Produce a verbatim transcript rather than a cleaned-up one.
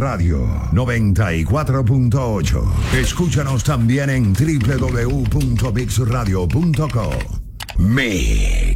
Radio noventa y cuatro punto ocho. Escúchanos también en doble u doble u doble u punto mix radio punto com. Mix.